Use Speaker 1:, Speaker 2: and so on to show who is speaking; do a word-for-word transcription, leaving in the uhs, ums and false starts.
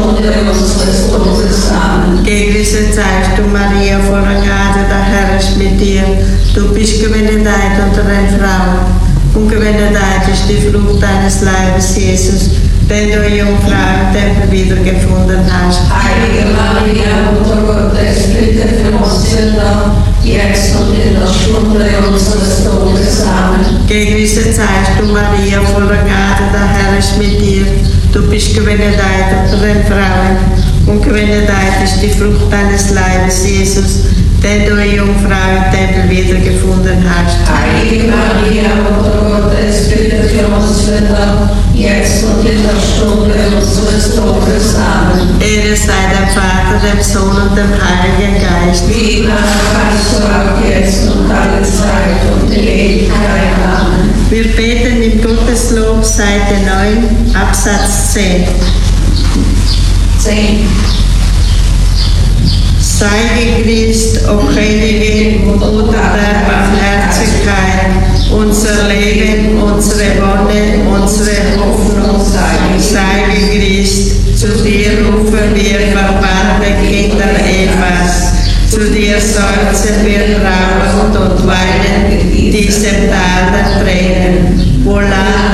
Speaker 1: Stunde unseres Todes. Amen.
Speaker 2: Gegrüßet seist du, Maria, voller Gnade, der Herr ist mit dir. Du bist gebenedeit unter den Frauen. Und gebenedeit ist die Frucht deines Leibes, Jesus, den du, Jungfrau, im Tempel wiedergefunden hast.
Speaker 1: Heilige Maria, Mutter Gottes, bitte für uns Sünder, jetzt und in der Stunde unseres Todes. Amen.
Speaker 2: Gegrüßet seist du, Maria, voller Gnade, der Herr ist mit dir. Du bist gebenedeit unter den Frauen. Und gebenedeit ist die Frucht deines Leibes, Jesus, den du, Jungfrau, im Tempel wiedergefunden hast.
Speaker 1: Heilige Maria, Mutter Gottes, bitte für uns Sünder, jetzt und in der Stunde unseres Todes. Amen.
Speaker 2: Ehre sei dem Vater, dem Sohn und dem Heiligen Geist.
Speaker 1: Wie im Anfang, so auch jetzt und alle Zeit und in Ewigkeit. Amen.
Speaker 2: Wir beten im Gotteslob, Seite neun, Absatz zehn.
Speaker 1: zehn.
Speaker 2: Sei gegrüßt, o Königin, Mutter der Barmherzigkeit, unser Leben, unsere Wonne, unsere Hoffnung. Sei gegrüßt, zu dir rufen wir verbannte Kinder Evas, zu dir seufzen wir trauernd und weinen, diesem Tal der Tränen, wo Land